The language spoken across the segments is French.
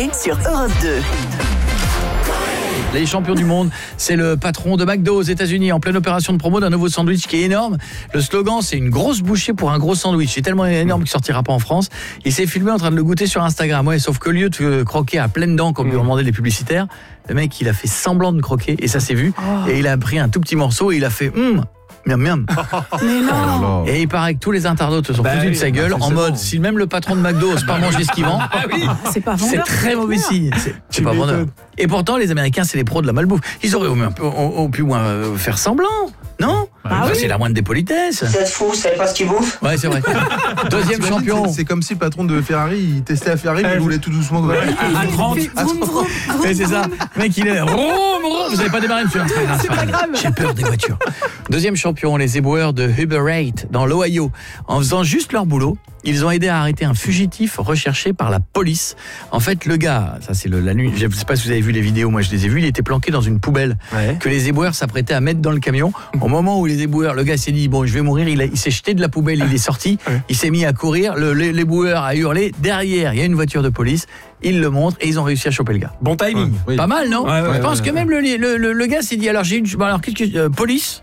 Coé sur Europe 2. Les champions du monde, c'est le patron de McDo aux États-Unis en pleine opération de promo d'un nouveau sandwich qui est énorme. Le slogan, c'est une grosse bouchée pour un gros sandwich. C'est tellement énorme qu'il sortira pas en France. Il s'est filmé en train de le goûter sur Instagram. Ouais, sauf que au lieu de croquer à pleines dents comme lui ont demandé les publicitaires, le mec, il a fait semblant de croquer et ça s'est vu. Et il a pris un tout petit morceau et il a fait miam miam. Mais non. Et il paraît que tous les internautes se sont foutus de sa gueule en mode si même le patron de McDo n'ose pas manger ce qu'il vend. C'est pas vendeur. C'est très mauvais signe. C'est pas vendeur. Et pourtant, les Américains, c'est les pros de la malbouffe. Ils auraient au pu moins faire semblant, non? C'est la moindre des politesses. Vous êtes fous, vous savez pas ce qu'ils bouffent? Ouais, c'est vrai. Deuxième champion. C'est comme si le patron de Ferrari, il testait la Ferrari, mais il roulait tout doucement. À 30. Ouais, c'est ça. Le mec, il est vous n'avez pas démarré, monsieur. C'est pas grave. J'ai peur des voitures. Deuxième champion, les éboueurs de Uber Eats dans l'Ohio. En faisant juste leur boulot, ils ont aidé à arrêter un fugitif recherché par la police. En fait, le gars, ça c'est la nuit, je ne sais pas si vous avez vu les vidéos, moi je les ai vues, il était planqué dans une poubelle que les éboueurs s'apprêtaient à mettre dans le camion. Au moment où les éboueurs, le gars s'est dit, bon, je vais mourir, il s'est jeté de la poubelle, il est sorti, il s'est mis à courir, l'éboueur a hurlé, derrière, il y a une voiture de police, il le montre et ils ont réussi à choper le gars. Bon timing. Pas mal, non? Je pense que même le gars s'est dit, alors j'ai une... Alors, qu'est-ce que... police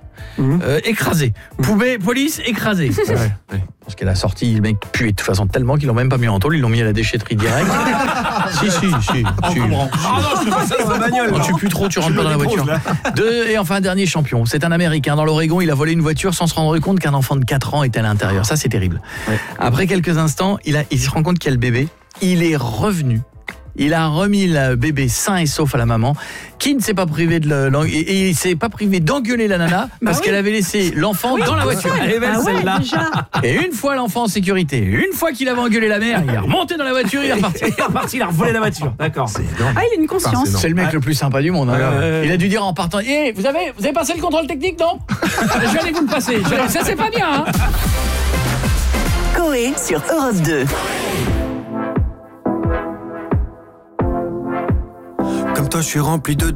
écrasé. Police écrasée. Parce qu'elle a sorti, le mec puait de toute façon tellement qu'ils l'ont même pas mis en tôle, ils l'ont mis à la déchetterie direct. Si. Ah non, je fais pas ça dans la bagnole. Tu pues trop, tu rentres pas dans la voiture. Et enfin, dernier champion. C'est un Américain. Dans l'Oregon, il a volé une voiture sans se rendre compte qu'un enfant de 4 ans était à l'intérieur. Ça, c'est terrible. Après quelques instants, il se rend compte qu'il y a le bébé. Il est revenu. Il a remis le bébé sain et sauf à la maman, qui ne s'est pas privé et il s'est pas privé d'engueuler la nana parce qu'elle avait laissé l'enfant dans la voiture. Elle est belle celle-là. Et une fois l'enfant en sécurité, une fois qu'il avait engueulé la mère, il est remonté dans la voiture, il est reparti. Il a revolé la voiture. D'accord. Il a une conscience. C'est le mec le plus sympa du monde. Il a dû dire en partant, vous avez passé le contrôle technique, non? Je vais aller vous le passer. Ça c'est pas bien, hein? Coé sur Europe 2. Comme toi, je suis rempli de